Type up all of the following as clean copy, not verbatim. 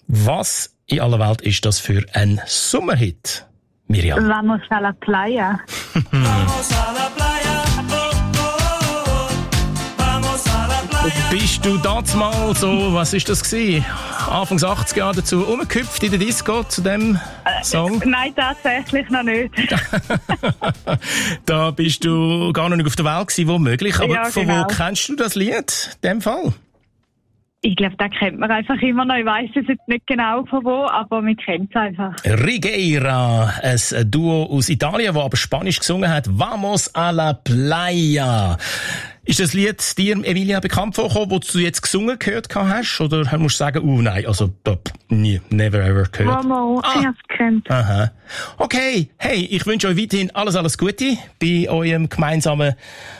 Was in aller Welt ist das für ein Sommerhit, Miriam? Vamos a la playa. Vamos a la playa, oh, oh, oh, oh. Vamos a la playa. Bist du damals mal so, was ist das gewesen? Anfangs 80er Jahre dazu umgehüpft in der Disco zu dem Song? Nein, tatsächlich noch nicht. Da bist du gar noch nicht auf der Welt gewesen, womöglich. Aber Ja, von genau. wo kennst du das Lied, in dem Fall? Ich glaube, den kennt man einfach immer noch. Ich weiss es jetzt nicht genau von wo, aber man kennt es einfach. Righeira, ein Duo aus Italien, das aber Spanisch gesungen hat. Vamos a la playa. Ist das Lied dir, Emilia, bekannt vorgekommen, wo du jetzt gesungen gehört hast? Oder musst du sagen, nein, also nie, never ever gehört? Mama, ich hab's kennt. Aha. Okay, hey, ich wünsche euch weiterhin alles Gute bei eurem gemeinsamen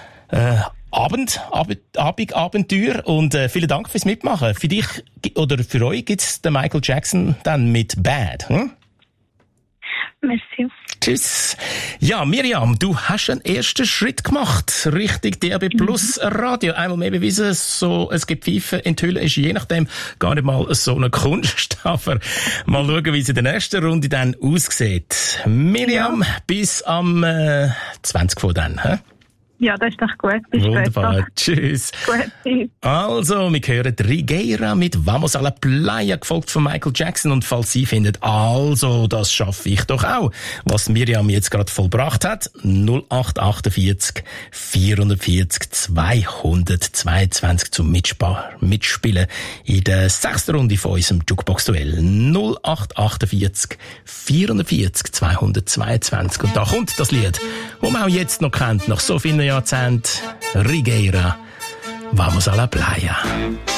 Abendabenteuer und vielen Dank fürs Mitmachen. Für dich oder für euch gibt's den Michael Jackson dann mit Bad. Merci. Tschüss. Ja, Miriam, du hast einen ersten Schritt gemacht Richtung DAB Plus Radio. Einmal mehr bewiesen, so ein Gepfeife enthüllen ist je nachdem gar nicht mal so eine Kunst. Aber mal schauen, wie es in der nächsten Runde dann aussieht. Miriam, bis am 20 von dann. Hä? Ja, das ist doch gut. Bis Wunderbar. später. Tschüss. Gut, tschüss. Also, wir hören Righeira mit Vamos a la Playa, gefolgt von Michael Jackson. Und falls Sie findet, also, das schaffe ich doch auch, was Miriam jetzt gerade vollbracht hat, 0848 440 222 zum Mitspielen in der 6. Runde von unserem Jukebox-Duell. 0848 440 222. Und da kommt das Lied, das man auch jetzt noch kennt, nach so vielen Jahrzehnten. Righeira, Vamos a la Playa.